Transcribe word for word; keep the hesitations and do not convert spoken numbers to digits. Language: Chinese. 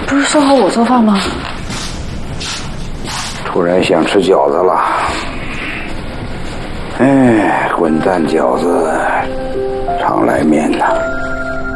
不是说好我做饭吗？ 突然想吃饺子了。哎，混蛋饺子，常来面呐。